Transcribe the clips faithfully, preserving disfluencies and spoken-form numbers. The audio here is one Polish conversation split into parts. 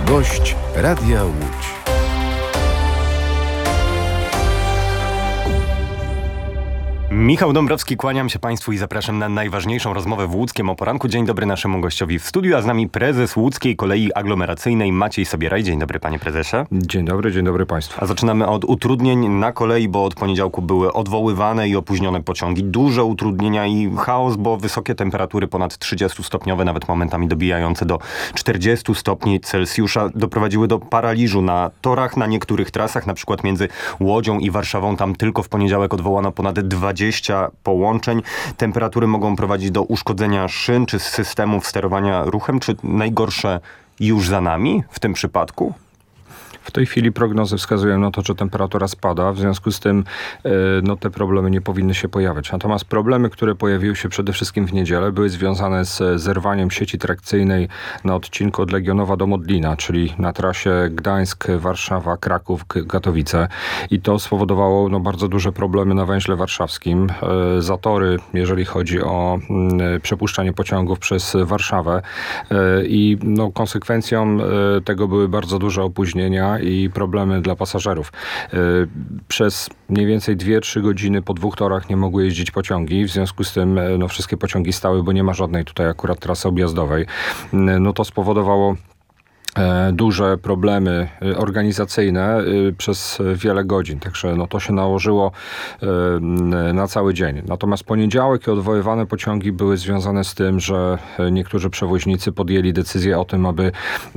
Gość Radia Łódź. Michał Dąbrowski, kłaniam się Państwu i zapraszam na najważniejszą rozmowę w łódzkiem o poranku. Dzień dobry naszemu gościowi w studiu, a z nami prezes Łódzkiej Kolei Aglomeracyjnej Maciej Sobieraj. Dzień dobry, panie prezesie. Dzień dobry, dzień dobry państwu. A zaczynamy od utrudnień na kolei, bo od poniedziałku były odwoływane i opóźnione pociągi. Duże utrudnienia i chaos, bo wysokie temperatury ponad trzydziestostopniowe, nawet momentami dobijające do czterdziestu stopni Celsjusza, doprowadziły do paraliżu na torach, na niektórych trasach, na przykład między Łodzią i Warszawą. Tam tylko w poniedziałek odwołano ponad dwadzieścia połączeń. Temperatury mogą prowadzić do uszkodzenia szyn czy systemów sterowania ruchem. Czy najgorsze już za nami w tym przypadku? W tej chwili prognozy wskazują na to, że temperatura spada, w związku z tym no, te problemy nie powinny się pojawiać. Natomiast problemy, które pojawiły się przede wszystkim w niedzielę, były związane z zerwaniem sieci trakcyjnej na odcinku od Legionowa do Modlina, czyli na trasie Gdańsk, Warszawa, Kraków, Katowice. I to spowodowało no, bardzo duże problemy na węźle warszawskim. Zatory, jeżeli chodzi o przepuszczanie pociągów przez Warszawę. I no, konsekwencją tego były bardzo duże opóźnienia i problemy dla pasażerów. Przez mniej więcej dwie trzy godziny po dwóch torach nie mogły jeździć pociągi. W związku z tym no, wszystkie pociągi stały, bo nie ma żadnej tutaj akurat trasy objazdowej. No to spowodowało duże problemy organizacyjne przez wiele godzin. Także no to się nałożyło na cały dzień. Natomiast poniedziałek i odwoływane pociągi były związane z tym, że niektórzy przewoźnicy podjęli decyzję o tym, aby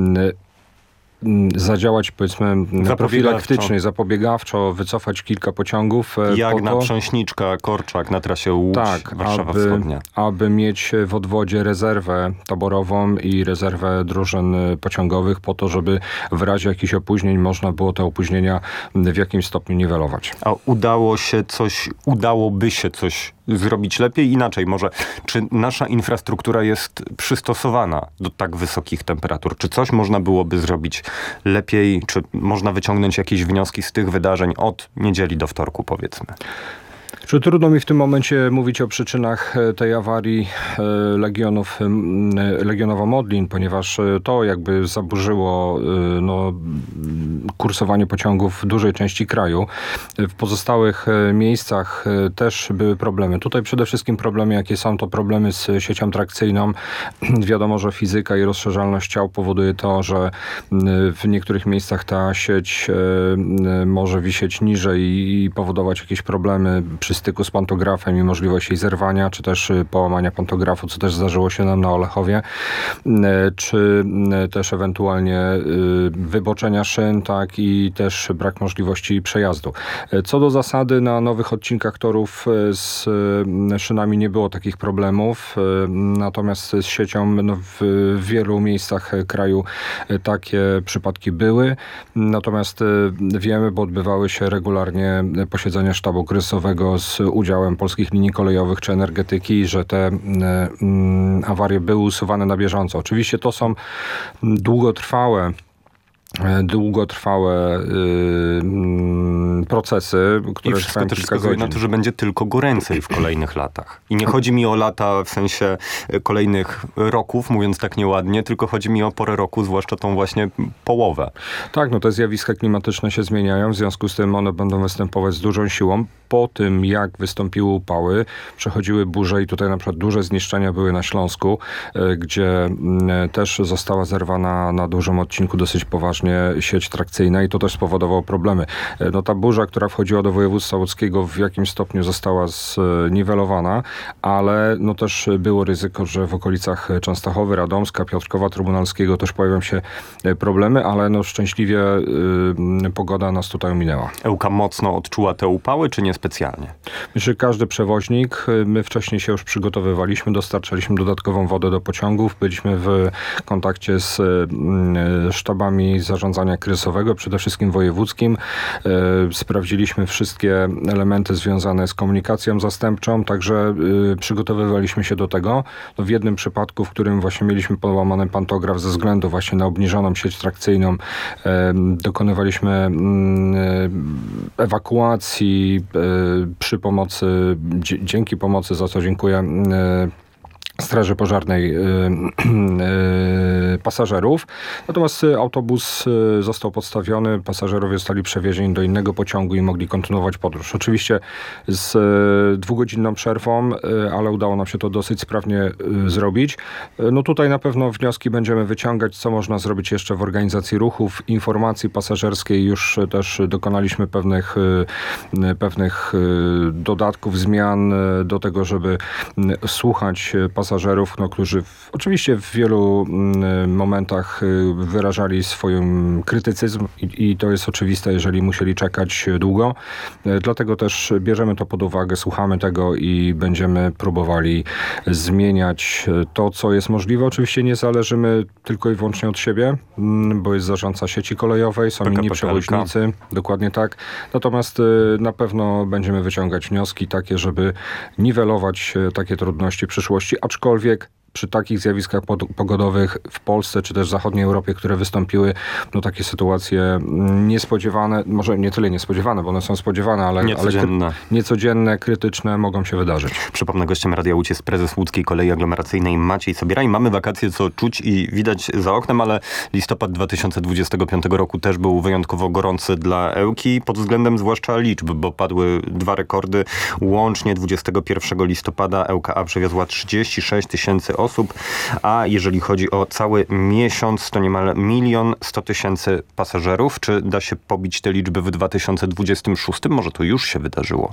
zadziałać, powiedzmy, profilaktycznie, zapobiegawczo, wycofać kilka pociągów. Jak na Trząśniczka, Korczak na trasie Łódź, tak, Warszawa aby, Wschodnia. aby mieć w odwodzie rezerwę taborową i rezerwę drużyn pociągowych po to, żeby w razie jakichś opóźnień można było te opóźnienia w jakimś stopniu niwelować. A udało się coś, udałoby się coś zrobić lepiej? Inaczej może, czy nasza infrastruktura jest przystosowana do tak wysokich temperatur? Czy coś można byłoby zrobić lepiej? Czy można wyciągnąć jakieś wnioski z tych wydarzeń od niedzieli do wtorku, powiedzmy? Czy trudno mi w tym momencie mówić o przyczynach tej awarii Legionów, Legionowa Modlin, ponieważ to jakby zaburzyło no, kursowanie pociągów w dużej części kraju. W pozostałych miejscach też były problemy. Tutaj przede wszystkim problemy, jakie są, to problemy z siecią trakcyjną. Wiadomo, że fizyka i rozszerzalność ciał powoduje to, że w niektórych miejscach ta sieć może wisieć niżej i powodować jakieś problemy przy styku z pantografem i możliwość jej zerwania, czy też połamania pantografu, co też zdarzyło się nam na Olechowie, czy też ewentualnie wyboczenia szyn, tak, i też brak możliwości przejazdu. Co do zasady, na nowych odcinkach torów z szynami nie było takich problemów, natomiast z siecią no, w wielu miejscach kraju takie przypadki były, natomiast wiemy, bo odbywały się regularnie posiedzenia sztabu kryzysowego z udziałem polskich linii kolejowych czy energetyki, że te mm, awarie były usuwane na bieżąco. Oczywiście to są długotrwałe długotrwałe yy, procesy, które I wszystko też wskazuje na to, że będzie tylko goręcej w kolejnych latach. I nie chodzi mi o lata w sensie kolejnych roków, mówiąc tak nieładnie, tylko chodzi mi o porę roku, zwłaszcza tą właśnie połowę. Tak, no te zjawiska klimatyczne się zmieniają, w związku z tym one będą występować z dużą siłą. Po tym, jak wystąpiły upały, przechodziły burze i tutaj na przykład duże zniszczenia były na Śląsku, gdzie też została zerwana na dużym odcinku dosyć poważnie sieć trakcyjna i to też spowodowało problemy. No ta burza, która wchodziła do województwa łódzkiego, w jakimś stopniu została zniwelowana, ale no też było ryzyko, że w okolicach Częstochowy, Radomska, Piotrkowa Trybunalskiego też pojawią się problemy, ale no szczęśliwie y, pogoda nas tutaj ominęła. Ełka mocno odczuła te upały, czy nie specjalnie? Myślę, że każdy przewoźnik, my wcześniej się już przygotowywaliśmy, dostarczaliśmy dodatkową wodę do pociągów, byliśmy w kontakcie z y, sztabami zarządzania kryzysowego, przede wszystkim wojewódzkim. E, sprawdziliśmy wszystkie elementy związane z komunikacją zastępczą, także e, przygotowywaliśmy się do tego. No w jednym przypadku, w którym właśnie mieliśmy połamany pantograf ze względu właśnie na obniżoną sieć trakcyjną, e, dokonywaliśmy e, ewakuacji e, przy pomocy, dzie, dzięki pomocy, za co dziękuję, e, Straży Pożarnej yy, yy, pasażerów. Natomiast autobus yy, został podstawiony, pasażerowie zostali przewiezieni do innego pociągu i mogli kontynuować podróż. Oczywiście z yy, dwugodzinną przerwą, yy, ale udało nam się to dosyć sprawnie yy, zrobić. Yy, no tutaj na pewno wnioski będziemy wyciągać, co można zrobić jeszcze w organizacji ruchów, informacji pasażerskiej. Już yy, też dokonaliśmy pewnych, yy, pewnych yy, dodatków, zmian yy, do tego, żeby yy, słuchać pasażerów. pasażerów, no, którzy w, oczywiście w wielu mm, momentach y, wyrażali swój krytycyzm i, i to jest oczywiste, jeżeli musieli czekać długo. Y, dlatego też bierzemy to pod uwagę, słuchamy tego i będziemy próbowali zmieniać to, co jest możliwe. Oczywiście nie zależymy tylko i wyłącznie od siebie, mm, bo jest zarządca sieci kolejowej, są inni przewoźnicy, dokładnie tak. Natomiast y, na pewno będziemy wyciągać wnioski takie, żeby niwelować y, takie trudności w przyszłości, aczkolwiek przy takich zjawiskach pogodowych w Polsce, czy też w zachodniej Europie, które wystąpiły, no takie sytuacje niespodziewane, może nie tyle niespodziewane, bo one są spodziewane, ale niecodzienne, ale kry, niecodzienne krytyczne mogą się wydarzyć. Przypomnę, gościem Radia Łódź jest prezes Łódzkiej Kolei Aglomeracyjnej Maciej Sobieraj. Mamy wakacje, co czuć i widać za oknem, ale listopad dwa tysiące dwudziestego piątego roku też był wyjątkowo gorący dla Ełki, pod względem zwłaszcza liczb, bo padły dwa rekordy. Łącznie dwudziestego pierwszego listopada L K A przewiozła trzydzieści sześć tysięcy osób, a jeżeli chodzi o cały miesiąc, to niemal milion sto tysięcy pasażerów. Czy da się pobić te liczby w dwa tysiące dwudziestym szóstym? Może to już się wydarzyło?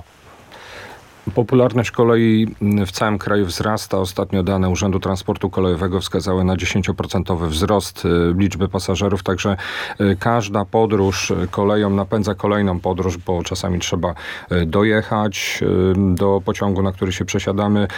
Popularność kolei w całym kraju wzrasta. Ostatnio dane Urzędu Transportu Kolejowego wskazały na dziesięcioprocentowy wzrost liczby pasażerów, także każda podróż koleją napędza kolejną podróż, bo czasami trzeba dojechać do pociągu, na który się przesiadamy.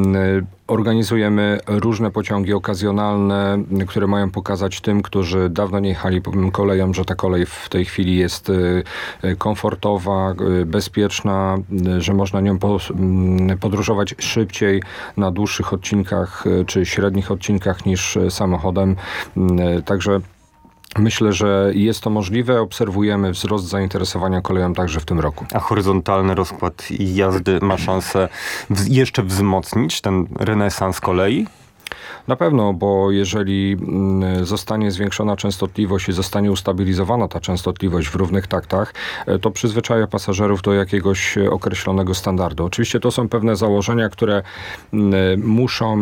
Organizujemy różne pociągi okazjonalne, które mają pokazać tym, którzy dawno nie jechali koleją, że ta kolej w tej chwili jest komfortowa, bezpieczna, że można nią podróżować szybciej na dłuższych odcinkach czy średnich odcinkach niż samochodem. Także myślę, że jest to możliwe. Obserwujemy wzrost zainteresowania koleją także w tym roku. A horyzontalny rozkład jazdy ma szansę w- jeszcze wzmocnić ten renesans kolei? Na pewno, bo jeżeli zostanie zwiększona częstotliwość i zostanie ustabilizowana ta częstotliwość w równych taktach, to przyzwyczaja pasażerów do jakiegoś określonego standardu. Oczywiście to są pewne założenia, które muszą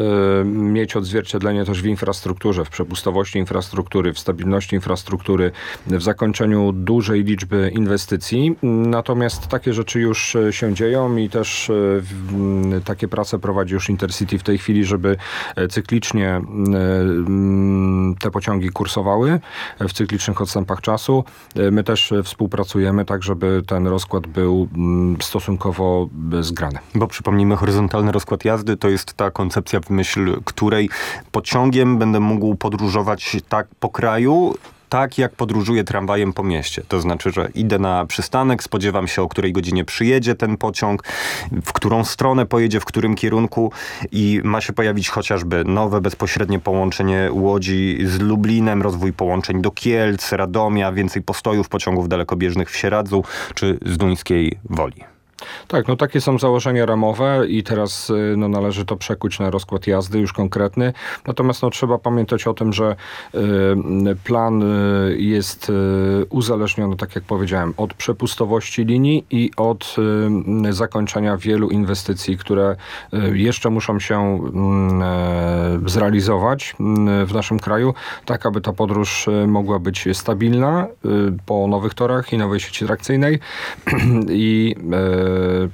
mieć odzwierciedlenie też w infrastrukturze, w przepustowości infrastruktury, w stabilności infrastruktury, w zakończeniu dużej liczby inwestycji. Natomiast takie rzeczy już się dzieją i też takie prace prowadzi już Intercity w tej chwili, żeby cyklicznie te pociągi kursowały w cyklicznych odstępach czasu. My też współpracujemy tak, żeby ten rozkład był stosunkowo zgrany. Bo przypomnijmy, horyzontalny rozkład jazdy to jest ta koncepcja, w myśl której pociągiem będę mógł podróżować tak po kraju, tak jak podróżuję tramwajem po mieście. To znaczy, że idę na przystanek, spodziewam się, o której godzinie przyjedzie ten pociąg, w którą stronę pojedzie, w którym kierunku i ma się pojawić chociażby nowe bezpośrednie połączenie Łodzi z Lublinem, rozwój połączeń do Kielc, Radomia, więcej postojów pociągów dalekobieżnych w Sieradzu czy Zduńskiej Woli. Tak, no takie są założenia ramowe i teraz no, należy to przekuć na rozkład jazdy już konkretny. Natomiast no, trzeba pamiętać o tym, że y, plan y, jest y, uzależniony, tak jak powiedziałem, od przepustowości linii i od y, zakończenia wielu inwestycji, które y, jeszcze muszą się y, zrealizować y, w naszym kraju, tak aby ta podróż y, mogła być stabilna y, po nowych torach i nowej sieci trakcyjnej i y,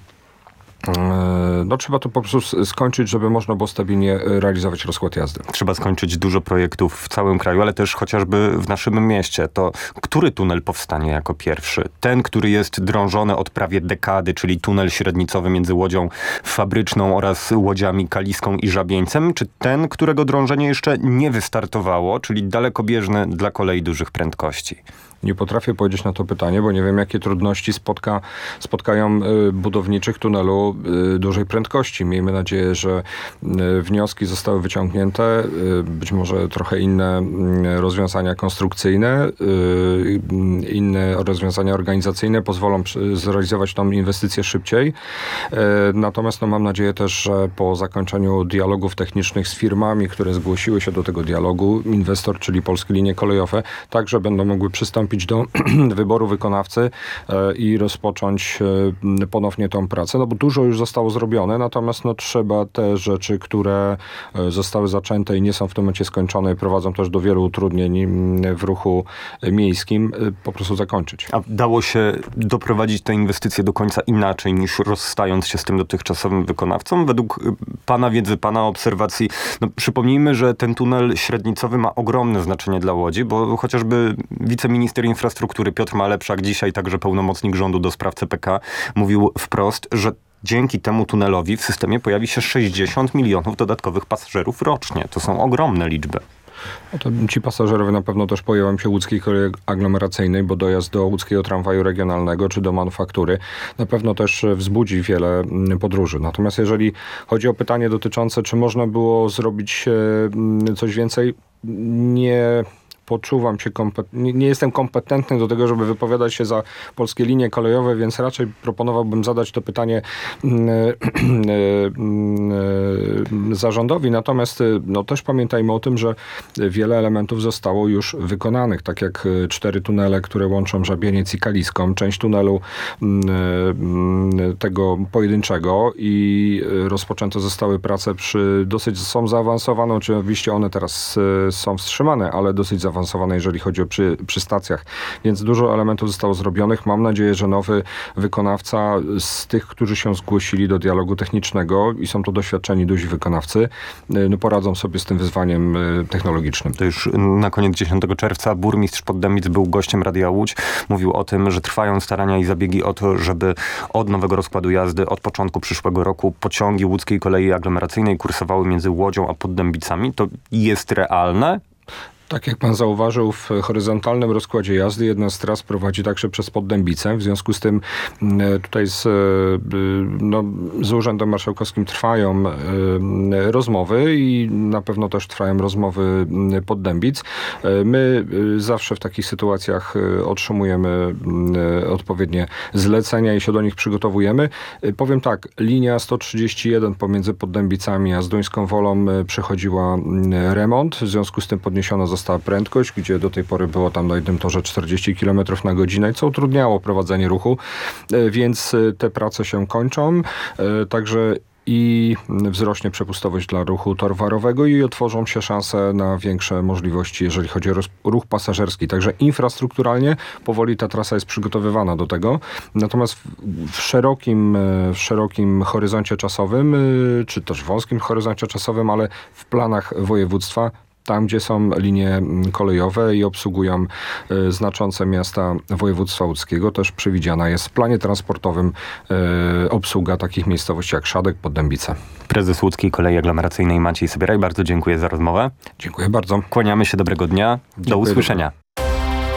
no trzeba to po prostu skończyć, żeby można było stabilnie realizować rozkład jazdy. Trzeba skończyć dużo projektów w całym kraju, ale też chociażby w naszym mieście. To który tunel powstanie jako pierwszy? Ten, który jest drążony od prawie dekady, czyli tunel średnicowy między Łodzią Fabryczną oraz Łodziami Kaliską i Żabieńcem, czy ten, którego drążenie jeszcze nie wystartowało, czyli dalekobieżny dla kolei dużych prędkości? Nie potrafię powiedzieć na to pytanie, bo nie wiem, jakie trudności spotka, spotkają budowniczych tunelu dużej prędkości. Miejmy nadzieję, że wnioski zostały wyciągnięte, być może trochę inne rozwiązania konstrukcyjne, inne rozwiązania organizacyjne pozwolą zrealizować tą inwestycję szybciej. Natomiast no, mam nadzieję też, że po zakończeniu dialogów technicznych z firmami, które zgłosiły się do tego dialogu, inwestor, czyli Polskie Linie Kolejowe, także będą mogły przystąpić do wyboru wykonawcy i rozpocząć ponownie tą pracę. No bo dużo już zostało zrobione, natomiast no, trzeba te rzeczy, które zostały zaczęte i nie są w tym momencie skończone, prowadzą też do wielu utrudnień w ruchu miejskim, po prostu zakończyć. A dało się doprowadzić te inwestycje do końca inaczej niż rozstając się z tym dotychczasowym wykonawcą? Według pana wiedzy, pana obserwacji, no, przypomnijmy, że ten tunel średnicowy ma ogromne znaczenie dla Łodzi, bo chociażby wiceminister infrastruktury Piotr Malepszak, dzisiaj także pełnomocnik rządu do spraw C P K, mówił wprost, że dzięki temu tunelowi w systemie pojawi się sześćdziesiąt milionów dodatkowych pasażerów rocznie. To są ogromne liczby. No to ci pasażerowie na pewno też pojawią się łódzkiej kolei aglomeracyjnej, bo dojazd do łódzkiego tramwaju regionalnego czy do manufaktury na pewno też wzbudzi wiele podróży. Natomiast jeżeli chodzi o pytanie dotyczące, czy można było zrobić coś więcej, nie poczuwam się, kompet- nie, nie jestem kompetentny do tego, żeby wypowiadać się za Polskie Linie Kolejowe, więc raczej proponowałbym zadać to pytanie zarządowi. Natomiast no, też pamiętajmy o tym, że wiele elementów zostało już wykonanych, tak jak cztery tunele, które łączą Żabieniec i Kaliską, część tunelu tego pojedynczego i rozpoczęte zostały prace przy dosyć są zaawansowane, oczywiście one teraz są wstrzymane, ale dosyć zaawansowane, jeżeli chodzi o przy, przy stacjach. Więc dużo elementów zostało zrobionych. Mam nadzieję, że nowy wykonawca z tych, którzy się zgłosili do dialogu technicznego i są to doświadczeni duzi wykonawcy, no poradzą sobie z tym wyzwaniem technologicznym. To już na koniec dziesiątego czerwca burmistrz Poddębic był gościem Radia Łódź. Mówił o tym, że trwają starania i zabiegi o to, żeby od nowego rozkładu jazdy, od początku przyszłego roku pociągi łódzkiej kolei aglomeracyjnej kursowały między Łodzią a Poddębicami. To jest realne? Tak jak pan zauważył, w horyzontalnym rozkładzie jazdy jedna z tras prowadzi także przez Poddębicę. W związku z tym tutaj z, no, z Urzędem Marszałkowskim trwają rozmowy i na pewno też trwają rozmowy Poddębic. My zawsze w takich sytuacjach otrzymujemy odpowiednie zlecenia i się do nich przygotowujemy. Powiem tak, linia sto trzydzieści jeden pomiędzy Poddębicami a Zduńską Wolą przechodziła remont. W związku z tym podniesiona została prędkość, gdzie do tej pory było tam na jednym torze czterdzieści kilometrów na godzinę, co utrudniało prowadzenie ruchu, więc te prace się kończą. Także i wzrośnie przepustowość dla ruchu towarowego i otworzą się szanse na większe możliwości, jeżeli chodzi o ruch pasażerski. Także infrastrukturalnie powoli ta trasa jest przygotowywana do tego. Natomiast w szerokim, w szerokim horyzoncie czasowym, czy też wąskim horyzoncie czasowym, ale w planach województwa, tam, gdzie są linie kolejowe i obsługują y, znaczące miasta województwa łódzkiego, też przewidziana jest w planie transportowym y, obsługa takich miejscowości jak Szadek, Poddębice. Prezes Łódzkiej Kolei Aglomeracyjnej Maciej Sobieraj, bardzo dziękuję za rozmowę. Dziękuję bardzo. Kłaniamy się, dobrego dnia. Do Dziękuję usłyszenia. bardzo.